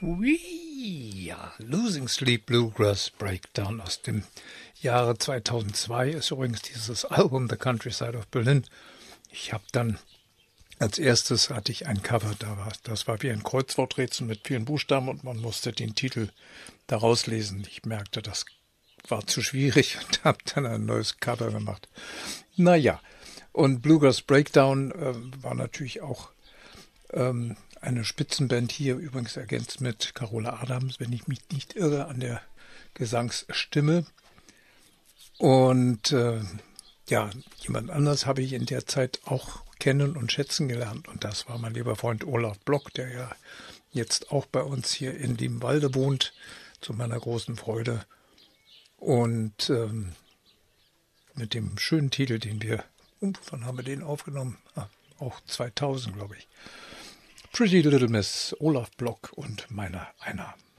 Ja, Losing Sleep Bluegrass Breakdown aus dem Jahre 2002 ist übrigens dieses Album The Countryside of Berlin. Ich habe dann als erstes hatte ich ein Cover, das war wie ein Kreuzworträtsel mit vielen Buchstaben und man musste den Titel daraus lesen. Ich merkte, das war zu schwierig und habe dann ein neues Cover gemacht. Naja, und Bluegrass Breakdown war natürlich auch eine Spitzenband hier, übrigens ergänzt mit Carola Adams, wenn ich mich nicht irre, an der Gesangsstimme. Und ja, jemand anders habe ich in der Zeit auch kennen und schätzen gelernt. Und das war mein lieber Freund Olaf Block, der ja jetzt auch bei uns hier in Liebenwalde wohnt, zu meiner großen Freude. Und mit dem schönen Titel, den wir, wann haben wir den aufgenommen? Auch 2000, glaube ich. Pretty Little Miss, Olaf Block und meiner einer.